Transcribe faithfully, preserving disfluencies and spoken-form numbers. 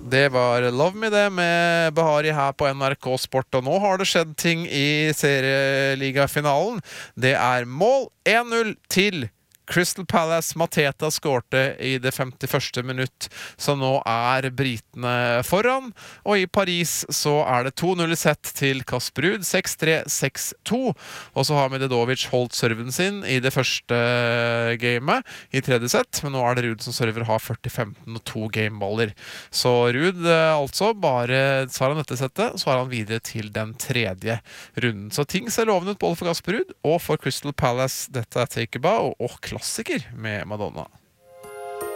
Det var Love Me det med Bahari her på N R K Sport, og nå har det skjedd ting i serieligafinalen. Det er mål en null til Crystal Palace. Mateta skårte i det femtiførste minutt, så nå er britene foran. Og i Paris så er det to null sett til Kasper Ruud, seks tre seks to. Og så har Medvedev holdt serven sin i det første gamet, i tredje sett. Men nå er det Ruud som server har førti femten og to gameballer. Så Ruud altså bare svarer han dette settet, så er han videre til den tredje runden. Så ting ser lovende ut både for Kasper Ruud og for Crystal Palace. Dette er Take a Bow og klassiker med Madonna.